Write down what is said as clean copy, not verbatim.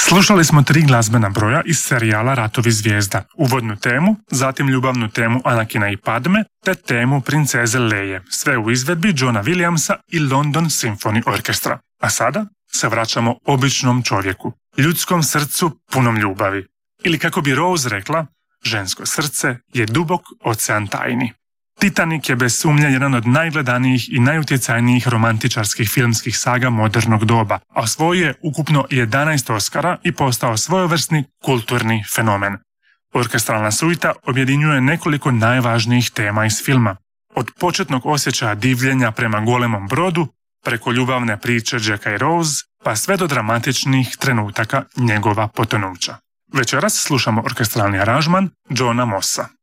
Slušali smo 3 glazbena broja iz serijala Ratovi zvijezda, uvodnu temu, zatim ljubavnu temu Anakina i Padme, te temu Princeze Leje, sve u izvedbi Johna Williamsa i London Symphony Orchestra. A sada se vraćamo običnom čovjeku, ljudskom srcu punom ljubavi. Ili kako bi Rose rekla, žensko srce je dubok ocean tajni. Titanic je bez sumnje jedan od najgledanijih i najutjecajnijih romantičarskih filmskih saga modernog doba, a osvojio je ukupno 11 Oscara i postao svojevrsni kulturni fenomen. Orkestralna suita objedinjuje nekoliko najvažnijih tema iz filma. Od početnog osjećaja divljenja prema golemom brodu, preko ljubavne priče Jacka i Rose, pa sve do dramatičnih trenutaka njegova potonuća. Večeras slušamo orkestralni aranžman Johna Mossa.